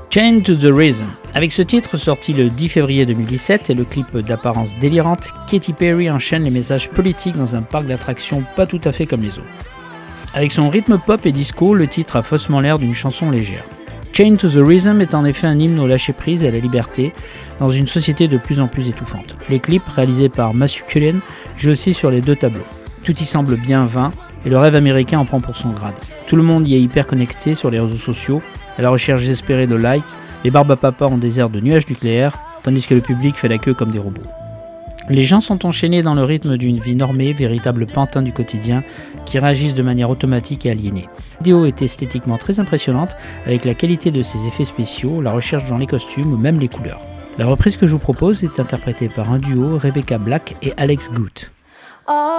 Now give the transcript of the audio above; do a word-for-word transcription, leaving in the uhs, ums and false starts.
Chained to the Rhythm. Avec ce titre sorti le dix février deux mille dix-sept et le clip d'apparence délirante, Katy Perry enchaîne les messages politiques dans un parc d'attractions pas tout à fait comme les autres. Avec son rythme pop et disco, le titre a faussement l'air d'une chanson légère. Chained to the Rhythm est en effet un hymne au lâcher-prise et à la liberté dans une société de plus en plus étouffante. Les clips réalisés par Matthew Cullen jouent aussi sur les deux tableaux. Tout y semble bien vain et le rêve américain en prend pour son grade. Tout le monde y est hyper connecté sur les réseaux sociaux, à la recherche désespérée de likes, les barbes à papa ont des airs de nuages nucléaires, tandis que le public fait la queue comme des robots. Les gens sont enchaînés dans le rythme d'une vie normée, véritable pantin du quotidien, qui réagissent de manière automatique et aliénée. La vidéo est esthétiquement très impressionnante, avec la qualité de ses effets spéciaux, la recherche dans les costumes ou même les couleurs. La reprise que je vous propose est interprétée par un duo, Rebecca Black et Alex Good.